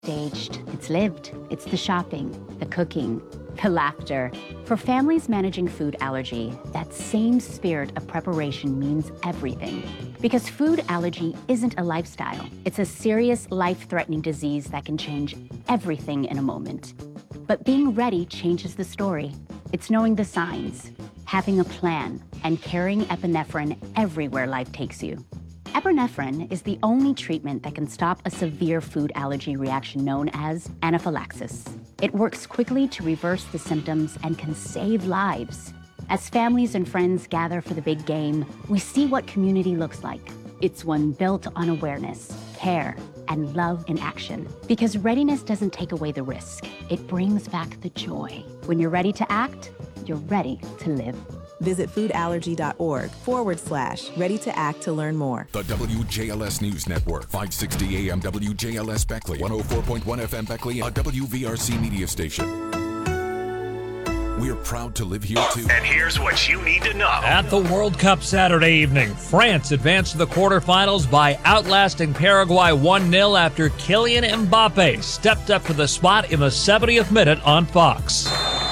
Staged, it's lived. It's the shopping, the cooking, the laughter. For families managing food allergy, that same spirit of preparation means everything. Because food allergy isn't a lifestyle. It's a serious, life-threatening disease that can change everything in a moment. But being ready changes the story. It's knowing the signs, having a plan, and carrying epinephrine everywhere life takes you. Epinephrine is the only treatment that can stop a severe food allergy reaction known as anaphylaxis. It works quickly to reverse the symptoms and can save lives. As families and friends gather for the big game, we see what community looks like. It's one built on awareness, care, and love in action. Because readiness doesn't take away the risk. It brings back the joy. When you're ready to act, you're ready to live. Visit foodallergy.org/ready to act to learn more. The WJLS News Network, 560 AM WJLS Beckley, 104.1 FM Beckley, a WVRC media station. We're proud to live here too. And here's what you need to know. At the World Cup Saturday evening, France advanced to the quarterfinals by outlasting Paraguay 1-0 after Kylian Mbappe stepped up to the spot in the 70th minute on Fox.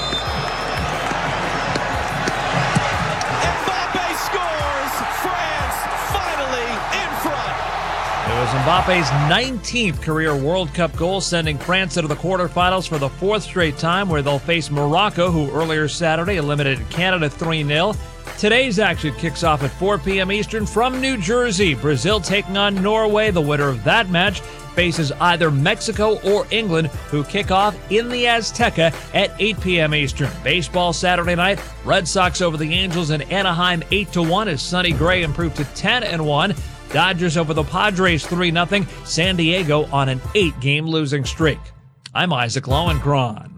It was Mbappe's 19th career World Cup goal, sending France into the quarterfinals for the fourth straight time, where they'll face Morocco, who earlier Saturday eliminated Canada 3-0. Today's action kicks off at 4 p.m. Eastern from New Jersey. Brazil taking on Norway. The winner of that match faces either Mexico or England, who kick off in the Azteca at 8 p.m. Eastern. Baseball Saturday night, Red Sox over the Angels in Anaheim 8-1 as Sonny Gray improved to 10-1. Dodgers over the Padres 3-0. San Diego on an 8-game losing streak. I'm Isaac Lowenkron.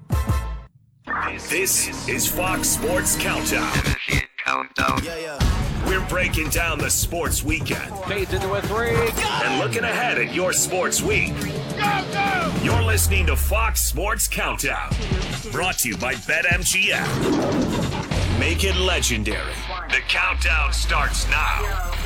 This is Fox Sports Countdown. We're breaking down the sports weekend. Fades into a three. And looking ahead at your sports week. You're listening to Fox Sports Countdown. Brought to you by BetMGM. Make it legendary. The countdown starts now.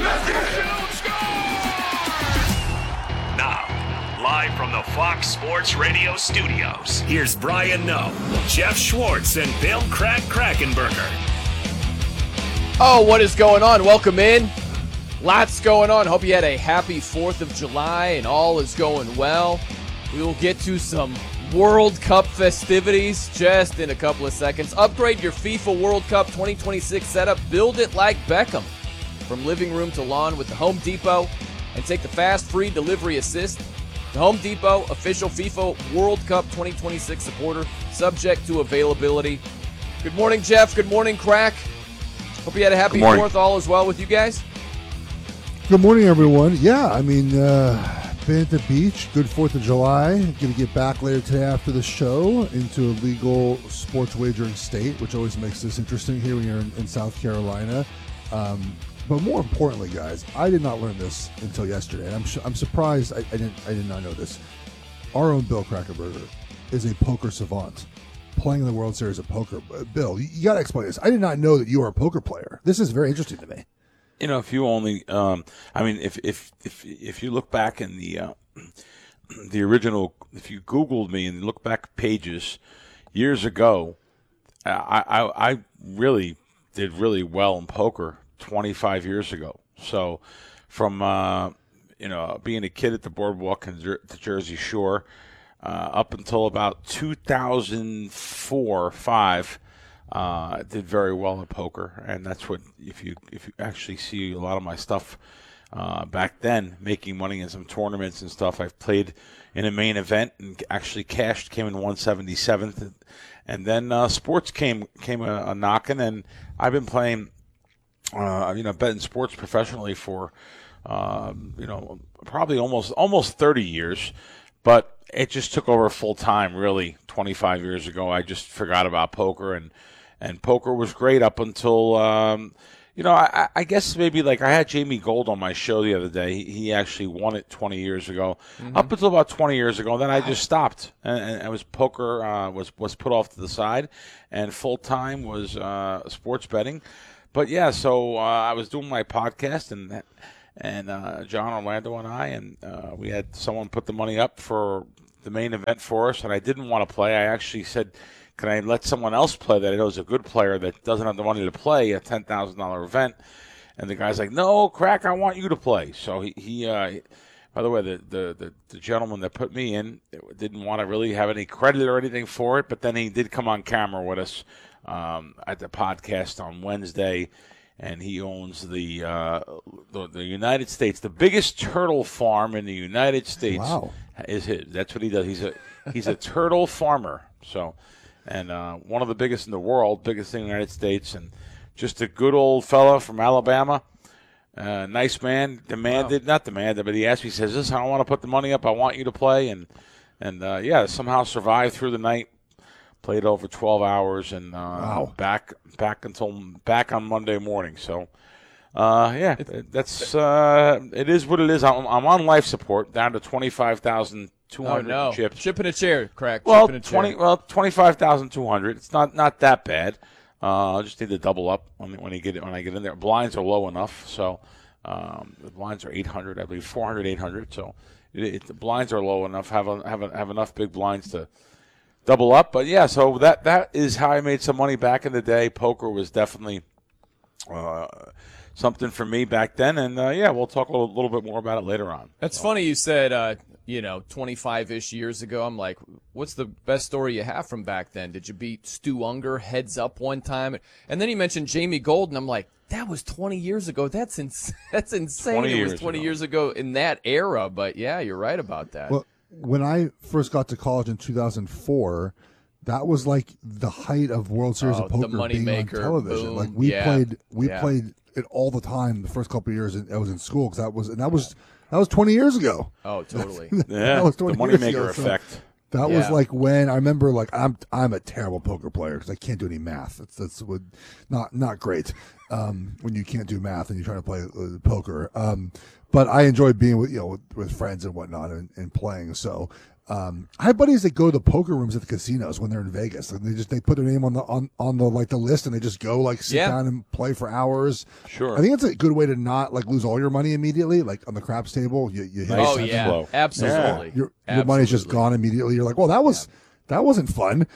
Now, live from the Fox Sports Radio studios, here's Brian Noe, Jeff Schwartz, and Bill Krakenberger. Oh, what is going on? Welcome in. Lots going on. Hope you had a happy 4th of July and all is going well. We will get to some World Cup festivities just in a couple of seconds. Upgrade your FIFA World Cup 2026 setup. Build it like Beckham. From living room to lawn with the Home Depot, and take the fast, free delivery assist. The Home Depot, official FIFA World Cup 2026 supporter, subject to availability. Good morning, Jeff. Good morning, Crack. Hope you had a happy 4th. All is well with you guys. Good morning, everyone. Yeah, I mean, been at the beach. Good 4th of July. Going to get back later today after the show into a legal sports wagering state, which always makes this interesting here when you're in South Carolina. But more importantly, guys, I did not learn this until yesterday. And I'm surprised I did not know this. Our own Bill Krakenberger is a poker savant, playing in the World Series of Poker. Bill, you got to explain this. I did not know that you are a poker player. This is very interesting to me. You know, if you only, if you look back in the original, if you Googled me and look back pages years ago, I really did really well in poker 25 years ago. So from, being a kid at the boardwalk in the Jersey Shore, up until about 2004-05, did very well in poker, and that's what if you actually see a lot of my stuff back then, making money in some tournaments and stuff. I've played in a main event and actually came in 177th, and then sports came a knocking, and I've been playing, betting sports professionally for probably almost 30 years, but it just took over full time really 25 years ago. I just forgot about poker, and poker was great up until, I guess maybe like I had Jamie Gold on my show the other day. He actually won it 20 years ago. Mm-hmm. Up until about 20 years ago, then I just stopped. And poker was put off to the side, and full time was sports betting. But yeah, so I was doing my podcast, and John Orlando and I, and we had someone put the money up for the main event for us, and I didn't want to play. I actually said, can I let someone else play that I know is a good player that doesn't have the money to play a $10,000 event? And the guy's like, no, Crack, I want you to play. So he by the way, the gentleman that put me in didn't want to really have any credit or anything for it, but then he did come on camera with us at the podcast on Wednesday, and he owns the United States, the biggest turtle farm in the United States. Wow. Is his. That's what he does. He's a turtle farmer. So, and one of the biggest in the world, biggest in the United States, and just a good old fella from Alabama. Nice man. Not demanded, but he asked me. He says, "Listen, I don't want to put the money up. I want you to play." And yeah, somehow survived through the night. Played over 12 hours and back on Monday morning. So yeah, that's it is what it is. I'm on life support, down to 25,200 chips. Chipping a chair, Crack. Well, Chipping a chair. 25,200. It's not that bad. I just need to double up when I get in there. Blinds are low enough, so the blinds are 800, I believe 400, 800. So the blinds are low enough. Have enough big blinds to double up. But yeah, so that is how I made some money back in the day. Poker was definitely something for me back then, and yeah, we'll talk a little bit more about it later on. That's funny you said 25-ish years ago. I'm like, what's the best story you have from back then? Did you beat Stu Unger heads up one time? And then he mentioned Jamie Golden. I'm like, that was 20 years ago. That's insane. It was 20 years ago in that era. But yeah, you're right about that. Well, when I first got to college in 2004, that was like the height of World Series of Poker being on television. Boom. Like we played it all the time the first couple of years I was in school, because that was 20 years ago. Oh, totally. Yeah, that was 20 the moneymaker effect. That was like when I remember, like I'm a terrible poker player because I can't do any math. That's not great when you can't do math and you're trying to play poker. But I enjoy being with friends and whatnot and playing. So I have buddies that go to the poker rooms at the casinos when they're in Vegas, and they put their name on the like the list, and they just go sit down and play for hours. Sure, I think it's a good way to not lose all your money immediately. Like on the craps table, you hit flow. Absolutely. Your money's just gone immediately. You're like, well, that wasn't fun.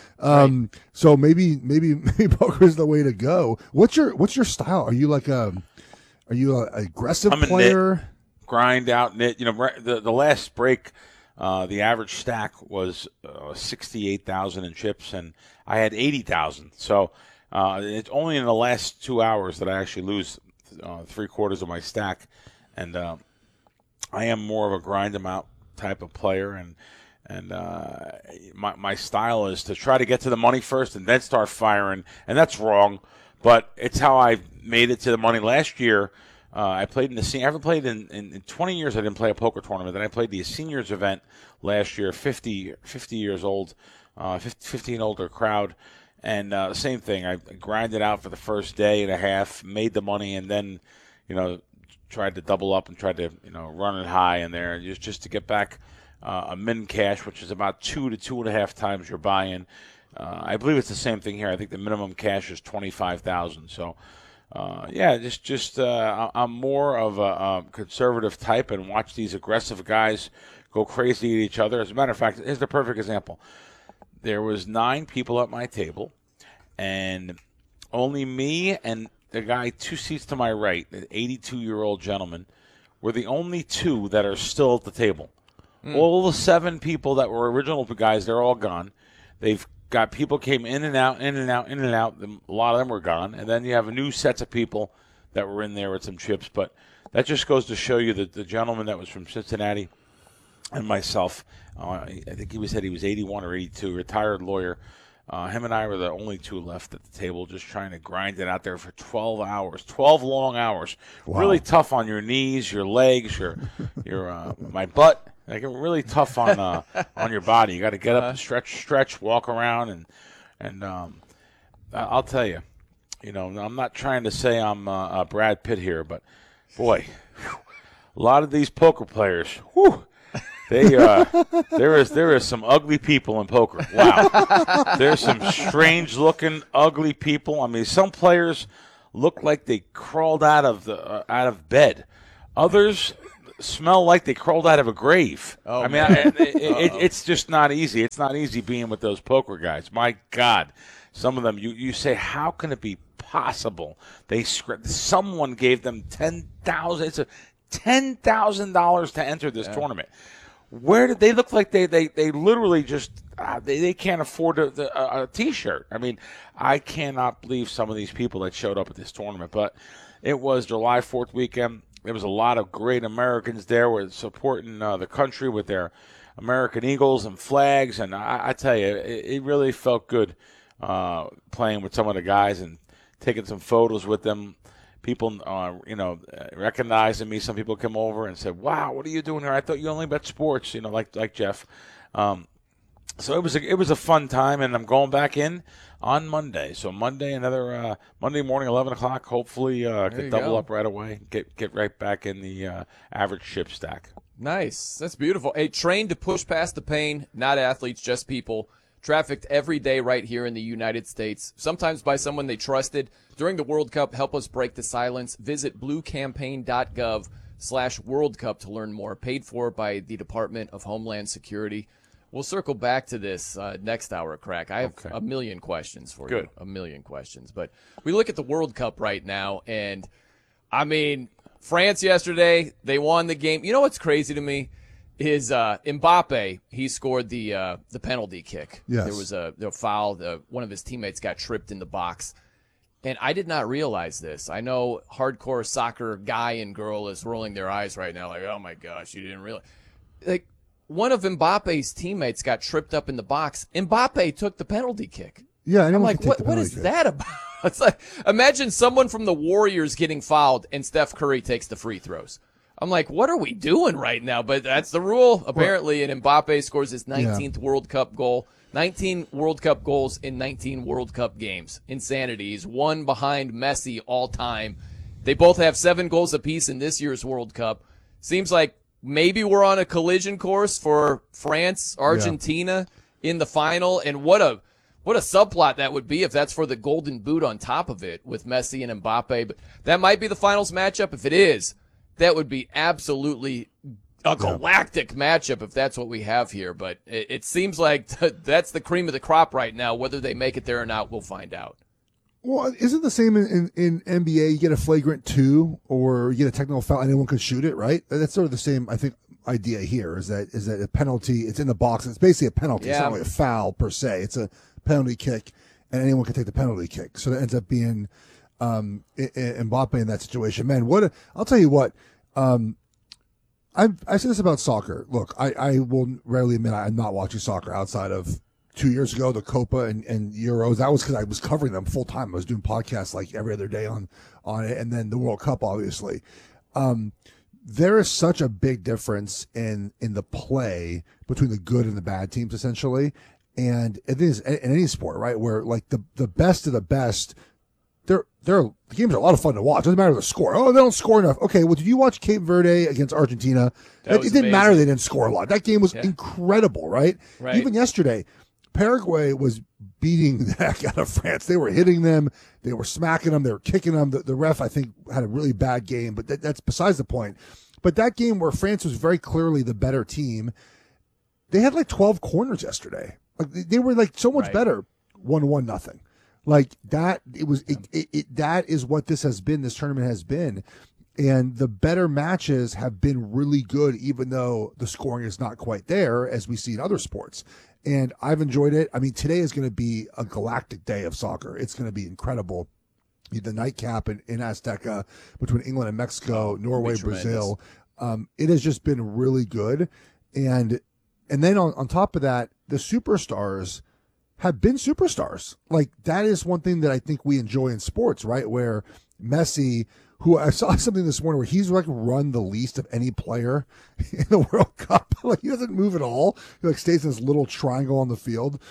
So maybe poker is the way to go. What's your style? Are you an aggressive player? Nit, grind out nit. The last break. The average stack was 68,000 in chips, and I had 80,000. So it's only in the last 2 hours that I actually lose 3/4 of my stack. And I am more of a grind them out type of player, and my style is to try to get to the money first and then start firing. And that's wrong, but it's how I made it to the money last year. I played in the senior. I haven't played in 20 years. I didn't play a poker tournament. Then I played the seniors event last year, 50 years old, 50 and older crowd. And same thing. I grinded out for the first day and a half, made the money, and then, tried to double up and tried to, run it high in there just to get back a min cash, which is about 2 to 2.5 times your buy-in. I believe it's the same thing here. I think the minimum cash is 25,000. So. I'm more of a conservative type and watch these aggressive guys go crazy at each other. As a matter of fact, here's the perfect example. There was 9 people at my table, and only me and the guy 2 seats to my right, an 82-year-old gentleman, were the only 2 that are still at the table. All the 7 people that were original guys, they're all gone. They've got people came in and out, in and out, in and out. A lot of them were gone. And then you have a new sets of people that were in there with some chips. But that just goes to show you that the gentleman that was from Cincinnati and myself, I think he said he was 81 or 82, retired lawyer. Him and I were the only 2 left at the table, just trying to grind it out there for 12 hours, 12 long hours. Wow. Really tough on your knees, your legs, your my butt. Like really tough on your body. You got to get up and stretch, walk around, and I'll tell you, I'm not trying to say I'm Brad Pitt here, but boy, a lot of these poker players, there is some ugly people in poker. Wow, there's some strange looking ugly people. I mean, some players look like they crawled out of bed. Others smell like they crawled out of a grave. Oh, I mean, it's just not easy. It's not easy being with those poker guys. My God, some of them, you say, how can it be possible? Someone gave them $10,000. It's $10,000 to enter this tournament. Where did they look like they literally just they can't afford a T-shirt? I mean, I cannot believe some of these people that showed up at this tournament. But it was July 4th weekend. There was a lot of great Americans there were supporting the country with their American Eagles and flags. And I tell you, it really felt good playing with some of the guys and taking some photos with them. People, recognizing me. Some people come over and said, "Wow, what are you doing here? I thought you only bet sports." Like Jeff. So it was a fun time, and I'm going back in on Monday. So Monday, another Monday morning, 11 o'clock. Hopefully, could double up right away. Get right back in the average ship stack. Nice. That's beautiful. Hey, trained to push past the pain, not athletes, just people. Trafficked every day right here in the United States, sometimes by someone they trusted. During the World Cup, help us break the silence. Visit bluecampaign.gov/World Cup to learn more. Paid for by the Department of Homeland Security. We'll circle back to this next hour, Crack. I have a million questions for you. A million questions. But we look at the World Cup right now, and, I mean, France yesterday, they won the game. You know what's crazy to me? Is Mbappe, he scored the penalty kick. Yes. There was a foul. One of his teammates got tripped in the box. And I did not realize this. I know hardcore soccer guy and girl is rolling their eyes right now like, oh, my gosh, you didn't realize. Like, one of Mbappe's teammates got tripped up in the box. Mbappe took the penalty kick. Yeah, I'm like, what is that about? It's like, imagine someone from the Warriors getting fouled and Steph Curry takes the free throws. I'm like, what are we doing right now? But that's the rule, apparently, and Mbappe scores his 19th World Cup goal. 19 World Cup goals in 19 World Cup games. Insanity. He's one behind Messi all time. They both have 7 goals apiece in this year's World Cup. Seems like maybe we're on a collision course for France, Argentina in the final, and what a subplot that would be if that's for the Golden Boot on top of it with Messi and Mbappe. But that might be the finals matchup. If it is, that would be absolutely a galactic matchup if that's what we have here. But it seems like that's the cream of the crop right now. Whether they make it there or not, we'll find out. Well, isn't the same in NBA? You get a flagrant 2 or you get a technical foul, anyone could shoot it, right? That's sort of the same, I think, idea here is that a penalty, it's in the box. It's basically a penalty. Yeah. It's not really a foul per se. It's a penalty kick, and anyone can take the penalty kick. So that ends up being Mbappe in that situation. Man, I'll tell you what. I said this about soccer. Look, I will rarely admit I'm not watching soccer outside of 2 years ago, the Copa and Euros. That was because I was covering them full time. I was doing podcasts like every other day on it, and then the World Cup, obviously. There is such a big difference in the play between the good and the bad teams, essentially. And it is in any sport, right? Where like the best of the best, the games are a lot of fun to watch. It doesn't matter the score. Oh, they don't score enough. Okay, well, did you watch Cape Verde against Argentina? It didn't matter they didn't score a lot. That game was incredible, right? Even yesterday, Paraguay was beating the heck out of France. They were hitting them. They were smacking them. They were kicking them. The ref, I think, had a really bad game, but that's besides the point. But that game where France was very clearly the better team, they had like 12 corners yesterday. Like they were like so much better. 1-1-0. Like that, that is what this has been. This tournament has been, and the better matches have been really good, even though the scoring is not quite there as we see in other sports. And I've enjoyed it. I mean, today is going to be a galactic day of soccer. It's going to be incredible. The nightcap in Azteca between England and Mexico, Norway, Brazil. It has just been really good. And then on top of that, the superstars have been superstars. Like that is one thing that I think we enjoy in sports, right? Where Messi, who I saw something this morning where he's like run the least of any player in the World Cup. Like he doesn't move at all. He like stays in this little triangle on the field.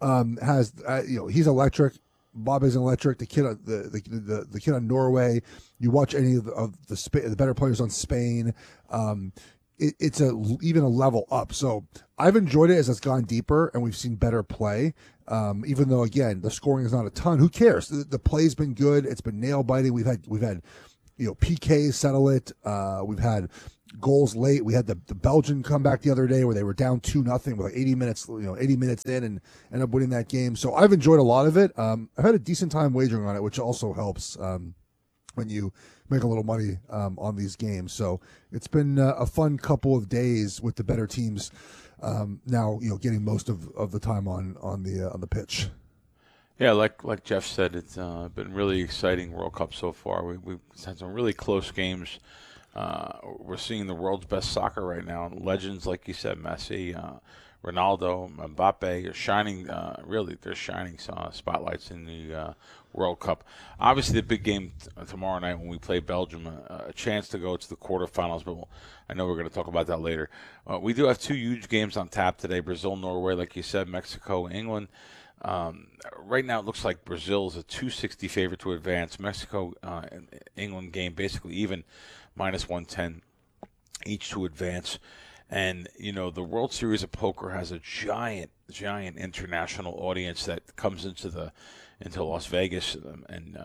He's electric. Bob is electric. The kid, the kid on Norway. You watch any of the better players on Spain. It's even a level up. So I've enjoyed it as it's gone deeper and we've seen better play. Even though again the scoring is not a ton, who cares? The play's been good. It's been nail biting. We've had PK settle it. We've had goals late. We had the Belgian comeback the other day where they were down 2-0 with like 80 minutes in and ended up winning that game. So I've enjoyed a lot of it. I've had a decent time wagering on it, which also helps when you make a little money on these games. So it's been a fun couple of days with the better teams now, getting most of the time on the pitch. Yeah, like Jeff said, it's been really exciting World Cup so far. We've had some really close games. We're seeing the world's best soccer right now. Legends, like you said, Messi, Ronaldo, Mbappe are shining. They're shining spotlights in the World Cup. Obviously, the big game tomorrow night when we play Belgium, a chance to go to the quarterfinals. But I know we're going to talk about that later. We do have two huge games on tap today: Brazil, Norway, like you said, Mexico, England. Right now, it looks like Brazil is a 260 favorite to advance. Mexico, England game basically even, -110 each to advance. And, the World Series of Poker has a giant international audience that comes into Las Vegas. And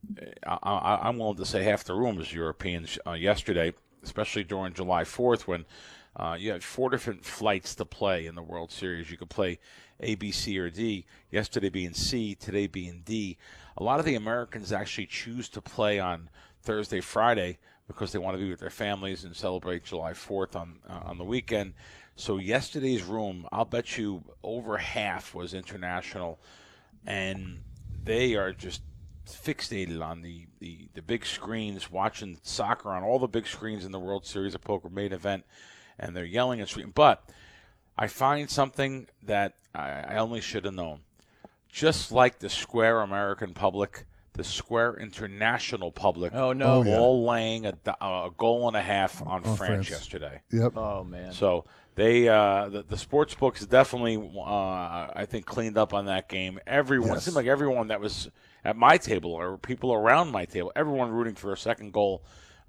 I'm willing to say half the room is Europeans yesterday, especially during July 4th when you had 4 different flights to play in the World Series. You could play A, B, C, or D, yesterday being C, today being D. A lot of the Americans actually choose to play on Thursday, Friday, because they want to be with their families and celebrate July 4th on the weekend. So yesterday's room, I'll bet you over half was international, and they are just fixated on the big screens, watching soccer on all the big screens in the World Series of Poker main event, and they're yelling and screaming. But I find something that I only should have known. Just like the square American public, the square international public, all laying a goal and a half on France yesterday. Yep. Oh man. So they the sports books definitely I think cleaned up on that game. Everyone, it seemed like everyone that was at my table or people around my table, everyone rooting for a second goal,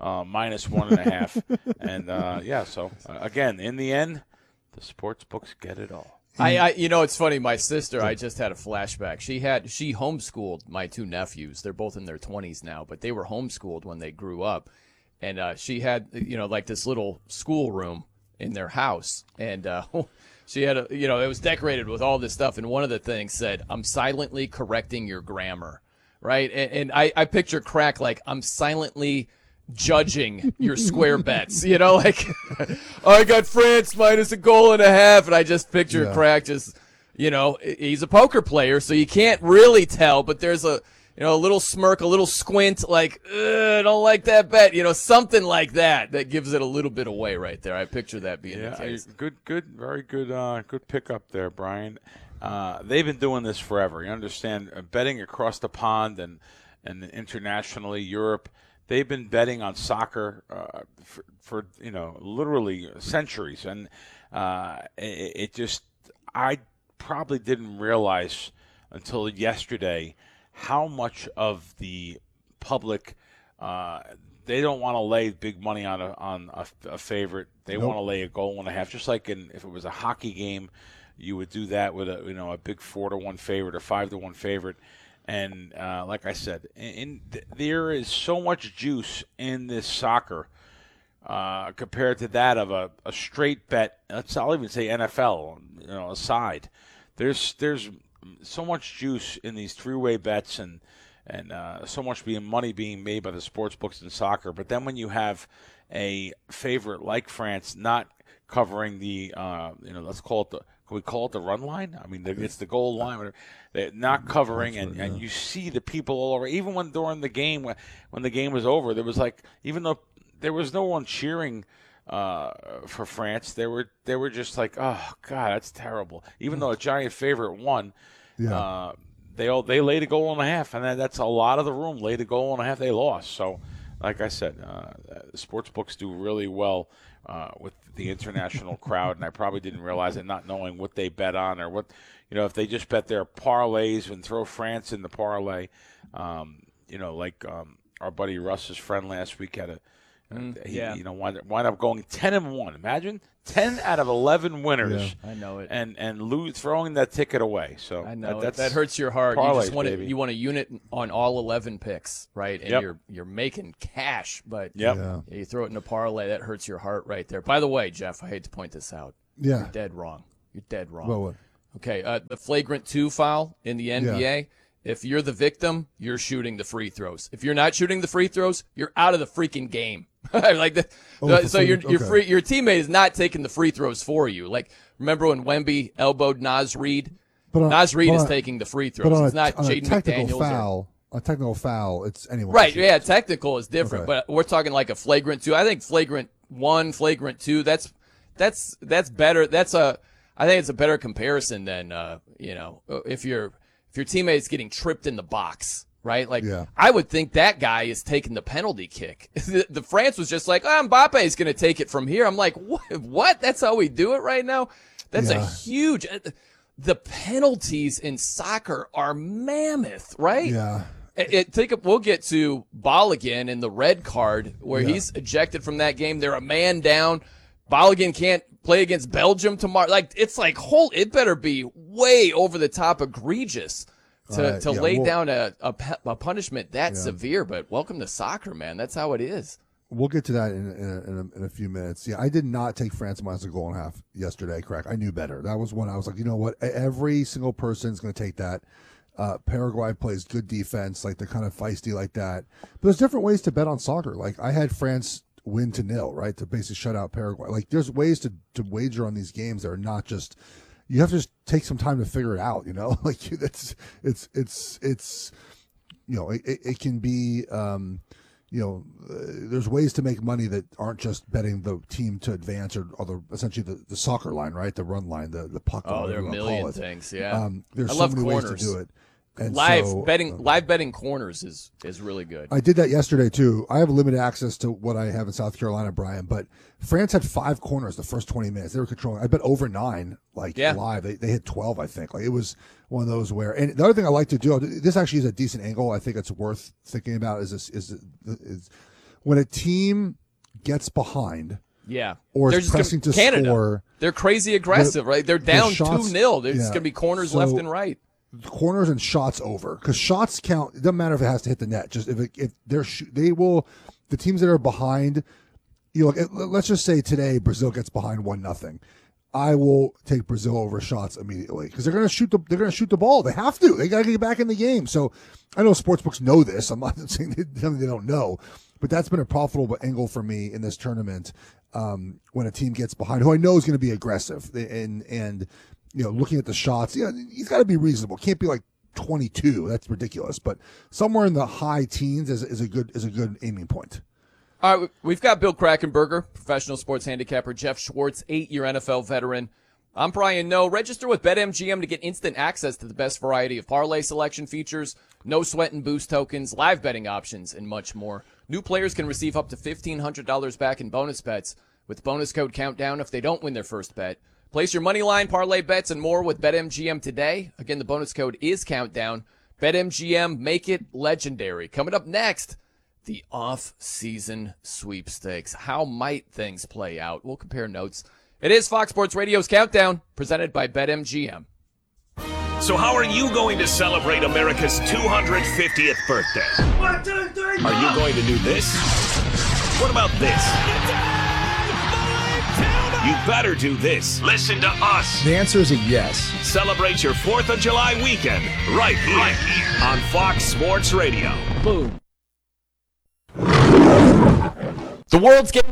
-1.5, and So again, in the end, the sports books get it all. It's funny. My sister, I just had a flashback. She homeschooled my 2 nephews. They're both in their 20s now, but they were homeschooled when they grew up. And she had, like this little schoolroom in their house. And she had, it was decorated with all this stuff. And one of the things said, "I'm silently correcting your grammar." Right. And I picture Crack like, "I'm silently judging your square bets," like I got France -1.5, and I just picture Crack just, he's a poker player, so you can't really tell, but there's a little smirk, a little squint, like, I don't like that bet, something like that gives it a little bit away right there. I picture that being the case. Good, very good, good pickup there, Brian. They've been doing this forever. You understand, betting across the pond and internationally, Europe. They've been betting on soccer for literally centuries, and I probably didn't realize until yesterday how much of the public they don't want to lay big money on a favorite. They want to lay a goal and a half, just like if it was a hockey game, you would do that with a big 4-1 favorite or 5-1 favorite. And like I said, there is so much juice in this soccer compared to that of a straight bet. I'll even say NFL, aside. There's so much juice in these 3-way bets and so much money being made by the sports books in soccer. But then when you have a favorite like France not covering the, let's call it can we call it the run line? I mean, it's the goal line. They're not covering, and you see the people all over. Even during the game, when the game was over, there was even though there was no one cheering for France, they were just like, oh God, that's terrible. Even though a giant favorite won, they laid a goal and a half, and that's a lot of the room laid a goal and a half. They lost. So, like I said, sports books do really well with the international crowd, and I probably didn't realize it, not knowing what they bet on or what, if they just bet their parlays and throw France in the parlay. Our buddy Russ's friend last week had Wind up going 10-1. Imagine 10 out of 11 winners. I know it. And throwing that ticket away. So I know that hurts your heart. Parlays, You just want a unit on all 11 picks, right? And you're making cash, but you throw it in a parlay, that hurts your heart right there. By the way, Jeff, I hate to point this out. Yeah. You're dead wrong. Well, what? Okay, the flagrant 2 foul in the NBA. If you're the victim, you're shooting the free throws. If you're not shooting the free throws, you're out of the freaking game. So your teammate is not taking the free throws for you. Like, remember when Wemby elbowed Naz Reid? Naz Reid is taking the free throws. It's not Jaden McDaniels. A technical foul, it's anyone. Right, yeah, technical is different, but we're talking like a flagrant 2. I think flagrant 1, flagrant 2, that's better. I think it's a better comparison than if your teammate's getting tripped in the box, right? Like, I would think that guy is taking the penalty kick. The France was just like, Mbappe is going to take it from here. I'm like, what? That's how we do it right now? That's a huge. The penalties in soccer are mammoth, right? Yeah. We'll get to Balogun in the red card where he's ejected from that game. They're a man down. Balogun can't play against Belgium tomorrow. Like, it's like, it better be way over the top egregious to lay down a punishment that severe. But welcome to soccer, man. That's how it is. We'll get to that in a few minutes. Yeah, I did not take France minus a goal and a half yesterday, correct. I knew better. That was one I was like, you know what? Every single person is going to take that. Paraguay plays good defense, like they're kind of feisty like that. But there's different ways to bet on soccer. Like, I had France win to 0, right, to basically shut out Paraguay. Like, there's ways to wager on these games that are not just, you have to just take some time to figure it out, like it can be, there's ways to make money that aren't just betting the team to advance or essentially the soccer line, right, the run line, the puck. There are a million things. Yeah, there's I so love many corners. ways to do it. And live betting corners is really good. I did that yesterday too. I have limited access to what I have in South Carolina, Brian, but France had 5 corners the first 20 minutes. They were controlling. I bet over 9, live. They hit 12, I think. Like, it was one of those where. And the other thing I like to do, this actually is a decent angle. I think it's worth thinking about. Is when a team gets behind. Yeah. Or is pressing to score. They're crazy aggressive, right? They're down 2-0. There's going to be corners left and right. Corners and shots over, because shots count. It doesn't matter if it has to hit the net. Just if they will, the teams that are behind, let's just say today Brazil gets behind 1-0. I will take Brazil over shots immediately because they're going to shoot the ball. They have to. They got to get back in the game. So I know sportsbooks know this. I'm not saying they don't know, but that's been a profitable angle for me in this tournament. When a team gets behind, who I know is going to be aggressive and. Looking at the shots, he's got to be reasonable. Can't be like 22. That's ridiculous. But somewhere in the high teens is a good aiming point. All right, we've got Bill Krakenberger, professional sports handicapper, Jeff Schwartz, 8-year NFL veteran. I'm Brian Noe. Register with BetMGM to get instant access to the best variety of parlay selection features, no sweat and boost tokens, live betting options, and much more. New players can receive up to $1,500 back in bonus bets with bonus code Countdown if they don't win their first bet. Place your money line, parlay bets, and more with BetMGM today. Again, the bonus code is Countdown. BetMGM, make it legendary. Coming up next, the off-season sweepstakes. How might things play out? We'll compare notes. It is Fox Sports Radio's Countdown, presented by BetMGM. So how are you going to celebrate America's 250th birthday? 1, 2, 3, Are you going to do this? What about this? You better do this. Listen to us. The answer is a yes. Celebrate your 4th of July weekend right here on Fox Sports Radio. Boom. The world's game.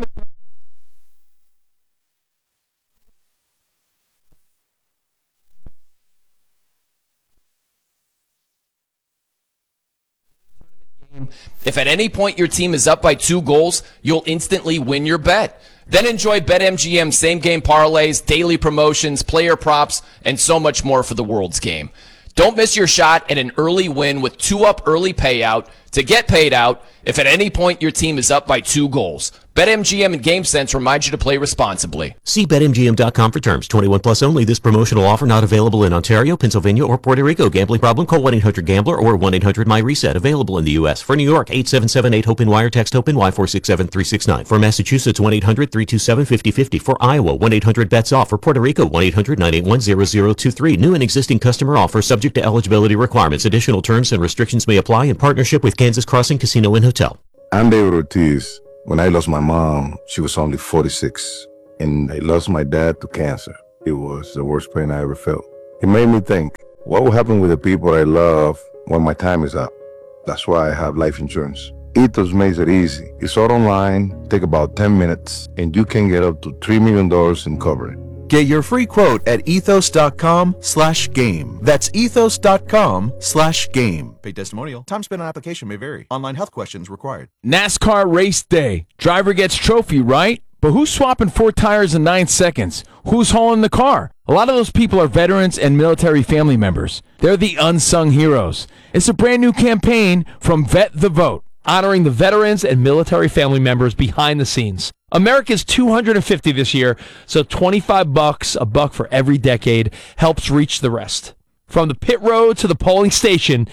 If at any point your team is up by 2 goals, you'll instantly win your bet. Then enjoy BetMGM same-game parlays, daily promotions, player props, and so much more for the world's game. Don't miss your shot at an early win with 2-up early payout to get paid out if at any point your team is up by 2 goals. BetMGM and GameSense remind you to play responsibly. See BetMGM.com for terms. 21 plus only. This promotional offer not available in Ontario, Pennsylvania, or Puerto Rico. Gambling problem? Call 1-800-GAMBLER or 1-800-MyReset. Available in the U.S. For New York, 877-8-HOPE-NY or text HOPE-NY 467-369. For Massachusetts, 1-800-327-5050. For Iowa, 1-800-BETS-OFF. For Puerto Rico, 1-800-981-0023. New and existing customer offer subject to eligibility requirements. Additional terms and restrictions may apply in partnership with Kansas Crossing Casino and Hotel. I'm David Ortiz. When I lost my mom, she was only 46, and I lost my dad to cancer. It was the worst pain I ever felt. It made me think, what will happen with the people I love when my time is up? That's why I have life insurance. Ethos makes it easy. It's all online, take about 10 minutes, and you can get up to $3 million in coverage. Get your free quote at ethos.com/game. That's ethos.com/game. Paid testimonial. Time spent on application may vary. Online health questions required. NASCAR race day. Driver gets trophy, right? But who's swapping 4 tires in 9 seconds? Who's hauling the car? A lot of those people are veterans and military family members. They're the unsung heroes. It's a brand new campaign from Vet the Vote, honoring the veterans and military family members behind the scenes. America's 250 this year, so $25, $1 for every decade, helps reach the rest. From the pit road to the polling station,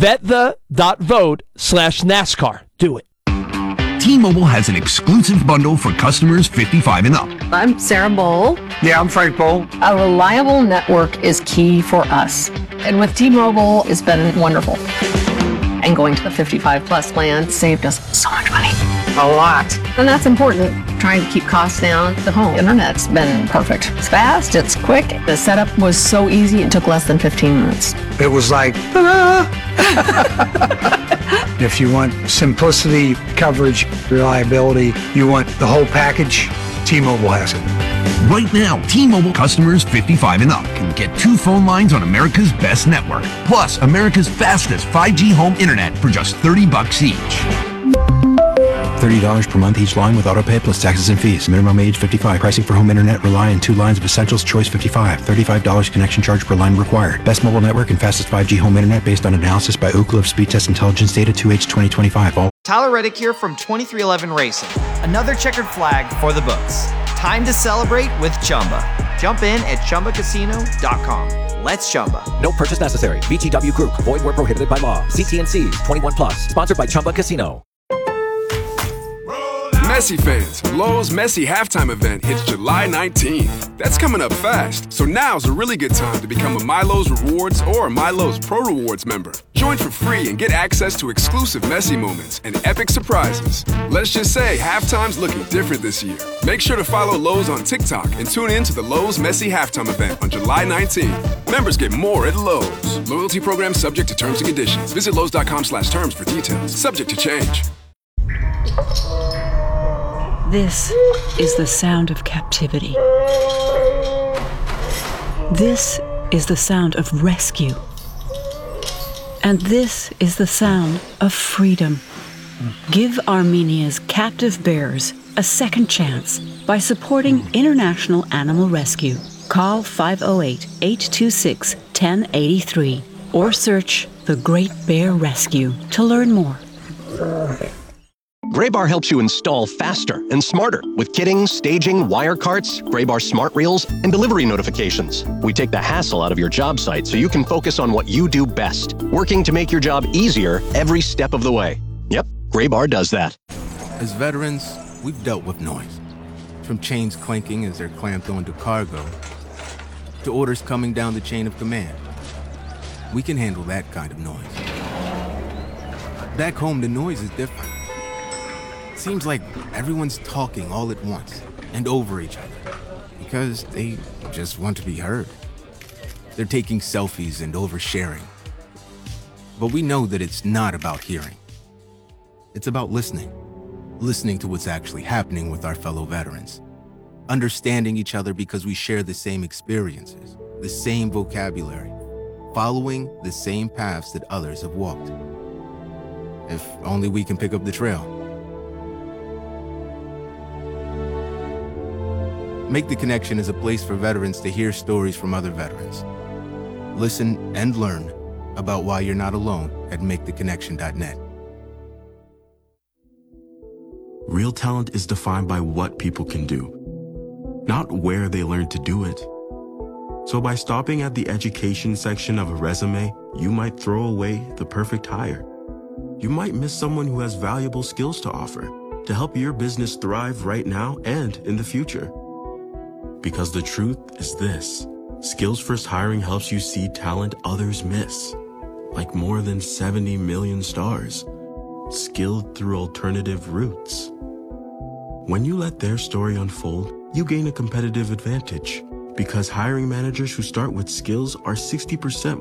vetThe.vote/NASCAR. Do it. T-Mobile has an exclusive bundle for customers 55 and up. I'm Sarah Bowl. Yeah, I'm Frank Bowl. A reliable network is key for us. And with T-Mobile, it's been wonderful. And going to the 55 plus plan saved us so much money. A lot. And that's important. Trying to keep costs down. The home internet's been perfect. It's fast, it's quick. The setup was so easy, it took less than 15 minutes. It was like, If you want simplicity, coverage, reliability, you want the whole package, T-Mobile has it. Right now, T-Mobile customers 55 and up can get 2 phone lines on America's best network, plus America's fastest 5G home internet for just $30 each. $30 per month each line with autopay plus taxes and fees. Minimum age 55. Pricing for home internet rely on 2 lines of Essentials Choice 55. $35 connection charge per line required. Best mobile network and fastest 5G home internet based on analysis by Ookla of Speed Test Intelligence data 2H 2025. All Tyler Reddick here from 2311 Racing. Another checkered flag for the books. Time to celebrate with Chumba. Jump in at ChumbaCasino.com. Let's Chumba. No purchase necessary. VGW Group. Void where prohibited by law. CT&Cs. 21 plus. Sponsored by Chumba Casino. Messi fans, Lowe's Messi halftime event hits July 19th. That's coming up fast, so now's a really good time to become a MyLowe's Rewards or MyLowe's Pro Rewards member. Join for free and get access to exclusive Messi moments and epic surprises. Let's just say halftime's looking different this year. Make sure to follow Lowe's on TikTok and tune in to the Lowe's Messi halftime event on July 19th. Members get more at Lowe's. Loyalty program subject to terms and conditions. Visit Lowe's.com/terms for details. Subject to change. This is the sound of captivity. This is the sound of rescue. And this is the sound of freedom. Give Armenia's captive bears a second chance by supporting International Animal Rescue. Call 508-826-1083 or search The Great Bear Rescue to learn more. Graybar helps you install faster and smarter with kitting, staging, wire carts, Graybar smart reels, and delivery notifications. We take the hassle out of your job site so you can focus on what you do best, working to make your job easier every step of the way. Yep, Graybar does that. As veterans, we've dealt with noise. From chains clanking as they're clamped onto cargo, to orders coming down the chain of command. We can handle that kind of noise. Back home, the noise is different. Seems like everyone's talking all at once and over each other because they just want to be heard. They're taking selfies and oversharing. But we know that it's not about hearing. It's about listening. Listening to what's actually happening with our fellow veterans. Understanding each other because we share the same experiences, the same vocabulary, following the same paths that others have walked. If only we can pick up the trail. Make the Connection is a place for veterans to hear stories from other veterans. Listen and learn about why you're not alone at MakeTheConnection.net. Real talent is defined by what people can do, not where they learn to do it. So by stopping at the education section of a resume, you might throw away the perfect hire. You might miss someone who has valuable skills to offer to help your business thrive right now and in the future. Because the truth is this: Skills First Hiring helps you see talent others miss, like more than 70 million stars, skilled through alternative routes. When you let their story unfold, you gain a competitive advantage, because hiring managers who start with skills are 60%